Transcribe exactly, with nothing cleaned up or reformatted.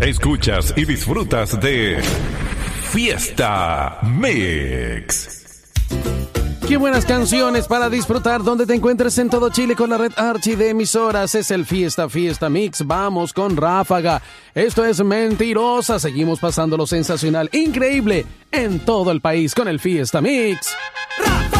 Escuchas y disfrutas de Fiesta Mix. Qué buenas canciones para disfrutar donde te encuentres en todo Chile con la red Archie de emisoras. Es el Fiesta Fiesta Mix. Vamos con Ráfaga. Esto es Mentirosa. Seguimos pasando lo sensacional, increíble en todo el país con el Fiesta Mix.